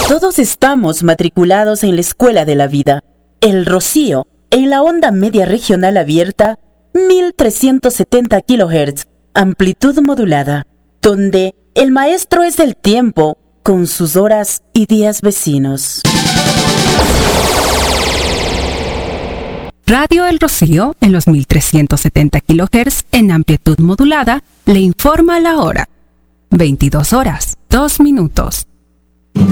Todos estamos matriculados en la Escuela de la Vida. El Rocío, en la onda media regional abierta, 1370 kHz, amplitud modulada, donde el maestro es el tiempo, con sus horas y días vecinos. Radio El Rocío, en los 1370 kHz, en amplitud modulada, le informa la hora. 22 horas, 2 minutos.